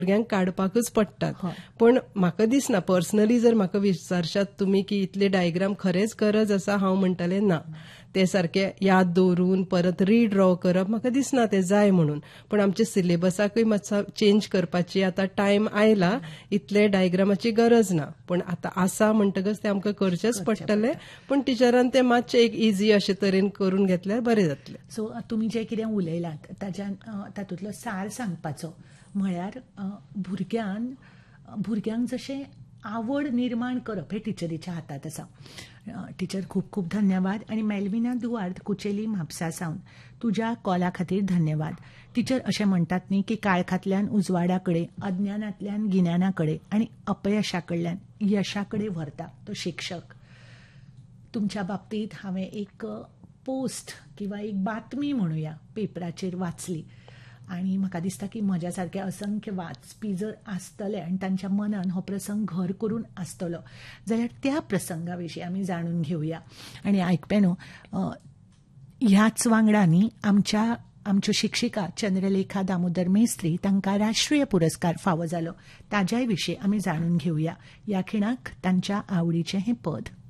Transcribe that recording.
भुरग्यांक काडपाकच पडटात. पण म्हाका दिसना पर्सनली जर म्हाका विचारशात तुमी की इतले डायग्राम खरेच गरज आसा, हांव म्हणटलें ना. ते सारखे याद दवरून परत रिड्रॉ करप म्हाका दिसना ते जाय म्हणून. पण आमच्या सिलेबसाकय मातसो चेंज करपाची आतां टायम आयला. इतले डायग्रामाची गरज ना, पण आतां आसा म्हणटकच ते आमकां करचेच पडटले. पण टिचरान ते मातशें एक इजी अशे तरेन करून घेतल्यार बरें जातलें. सो तुमी जे कितें उलयलात तातूंतलो सार सांगपाचो म्हळ्यार भुरग्यांक जशें आवड निर्माण करप हे टिचरीच्या हातांत आसा. टिचर खूब खूब धन्यवाद. आनी मेलविना दुआर्त कुचेली म्हापसा सावन तुज्या कॉला खातीर धन्यवाद. टिचर अशें म्हणटात न्ही की काळखांतल्यान उजवाडा कडेन, अज्ञानांतल्यान गिन्याना कडेन आनी अपयशा कडल्यान यशा कडेन व्हरता तो शिक्षक. तुमच्या बाबतींत हांवें एक पोस्ट किंवा एक बातमी म्हणुया पेपराचेर वाचली आनी म्हाका दिसता की म्हज्या सारके असंख्य वाचपी जर आसतले आनी तांच्या मनान हो प्रसंग घर करून आसतलो जाल्यार त्या प्रसंगा विशीं आमी जाणून घेवया. आनी आयकप्यानो, ह्याच वांगडा न्ही आमच्यो शिक्षिका चंद्रलेखा दामोदर मेस्त्री तांकां राष्ट्रीय पुरस्कार फावो जालो, ताज्याय विशीं आमी जाणून घेवया. ह्या खिणाक तांच्या आवडीचें हें पद.